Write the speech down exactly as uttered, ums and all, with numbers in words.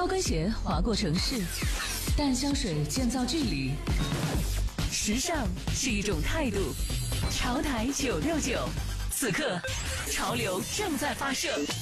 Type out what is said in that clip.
高跟鞋划过城市，淡香水建造距离。时尚是一种态度。潮台九六九，此刻潮流正在发射。